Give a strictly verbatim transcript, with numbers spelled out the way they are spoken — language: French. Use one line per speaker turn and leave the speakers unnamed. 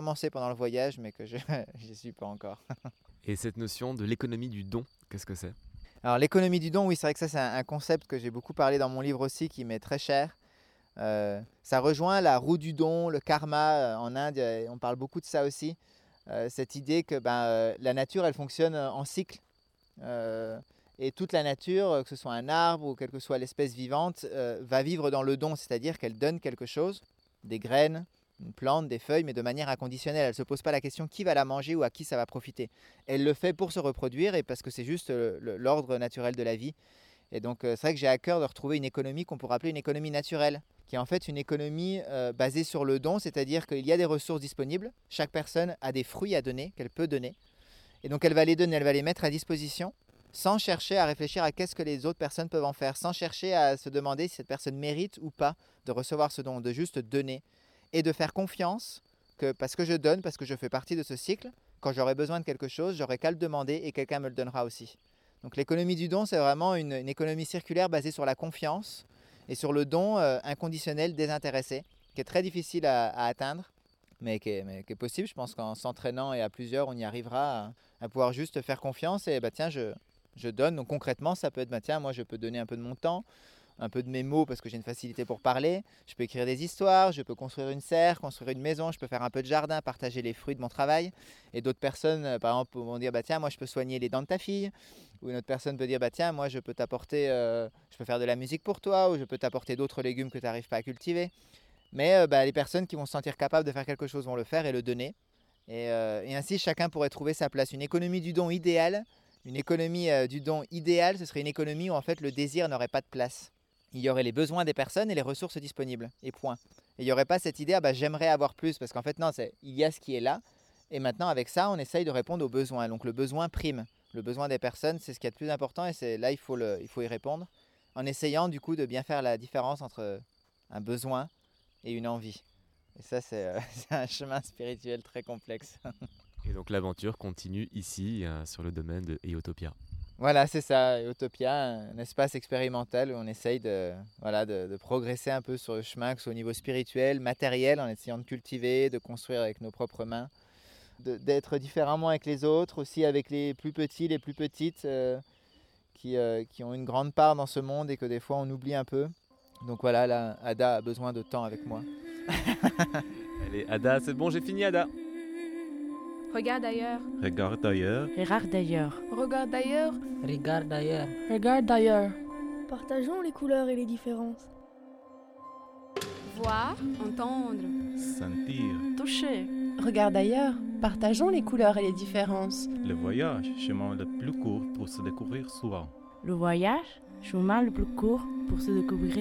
commencer pendant le voyage, mais que je n'y suis pas encore.
Et cette notion de l'économie du don, qu'est-ce que c'est ?
Alors l'économie du don, oui, c'est vrai que ça c'est un, un concept que j'ai beaucoup parlé dans mon livre aussi, qui m'est très cher. Euh, ça rejoint la roue du don, le karma. En Inde, on parle beaucoup de ça aussi. Euh, cette idée que ben, euh, la nature, elle fonctionne en cycle. Euh, et toute la nature, que ce soit un arbre ou quelle que soit l'espèce vivante, euh, va vivre dans le don, c'est-à-dire qu'elle donne quelque chose, des graines, une plante, des feuilles, mais de manière inconditionnelle. Elle ne se pose pas la question qui va la manger ou à qui ça va profiter. Elle le fait pour se reproduire et parce que c'est juste le, le, l'ordre naturel de la vie. Et donc euh, c'est vrai que j'ai à cœur de retrouver une économie qu'on pourrait appeler une économie naturelle, qui est en fait une économie euh, basée sur le don, c'est-à-dire qu'il y a des ressources disponibles, chaque personne a des fruits à donner, qu'elle peut donner, et donc elle va les donner, elle va les mettre à disposition, sans chercher à réfléchir à qu'est-ce que les autres personnes peuvent en faire, sans chercher à se demander si cette personne mérite ou pas de recevoir ce don, de juste donner, et de faire confiance que parce que je donne, parce que je fais partie de ce cycle, quand j'aurai besoin de quelque chose, j'aurai qu'à le demander et quelqu'un me le donnera aussi. Donc l'économie du don, c'est vraiment une, une économie circulaire basée sur la confiance et sur le don euh, inconditionnel, désintéressé, qui est très difficile à, à atteindre, mais qui, est, mais qui est possible. Je pense qu'en s'entraînant et à plusieurs, on y arrivera à, à pouvoir juste faire confiance et bah, tiens, je, je donne. Donc concrètement, ça peut être, bah, tiens, moi je peux donner un peu de mon temps, un peu de mes mots parce que j'ai une facilité pour parler, je peux écrire des histoires, je peux construire une serre, construire une maison, je peux faire un peu de jardin, partager les fruits de mon travail. Et d'autres personnes, euh, par exemple, vont dire, bah, tiens, moi je peux soigner les dents de ta fille. Ou une autre personne peut dire, bah, tiens, moi je peux t'apporter, euh, je peux faire de la musique pour toi, ou je peux t'apporter d'autres légumes que tu n'arrives pas à cultiver. Mais euh, bah, les personnes qui vont se sentir capables de faire quelque chose vont le faire et le donner. Et, euh, et ainsi, chacun pourrait trouver sa place. Une économie du don idéale, une économie euh, du don idéale, ce serait une économie où en fait le désir n'aurait pas de place. Il y aurait les besoins des personnes et les ressources disponibles, et point. Et il n'y aurait pas cette idée, ah bah, j'aimerais avoir plus, parce qu'en fait non, c'est, il y a ce qui est là, et maintenant avec ça, on essaye de répondre aux besoins. Donc le besoin prime, le besoin des personnes, c'est ce qui est le plus important, et c'est, là il faut, le, il faut y répondre, en essayant du coup de bien faire la différence entre un besoin et une envie. Et ça, c'est, euh, c'est un chemin spirituel très complexe.
Et donc l'aventure continue ici, euh, sur le domaine de Eotopia.
Voilà, c'est ça, Eotopia, un espace expérimental où on essaye de, voilà, de, de progresser un peu sur le chemin, que ce soit au niveau spirituel, matériel, en essayant de cultiver, de construire avec nos propres mains, de, d'être différemment avec les autres, aussi avec les plus petits, les plus petites, euh, qui, euh, qui ont une grande part dans ce monde et que des fois on oublie un peu. Donc voilà, là, Ada a besoin de temps avec moi.
Allez, Ada, c'est bon, j'ai fini, Ada.
Regarde ailleurs.
Regarde ailleurs.
Regarde d'ailleurs.
Regarde ailleurs.
Regarde d'ailleurs.
Regarde d'ailleurs.
Partageons les couleurs et les différences.
Voir, entendre.
Sentir.
Toucher.
Regarde ailleurs. Partageons les couleurs et les différences.
Le voyage, chemin le plus court pour se découvrir soi.
Le voyage, chemin le plus court pour se découvrir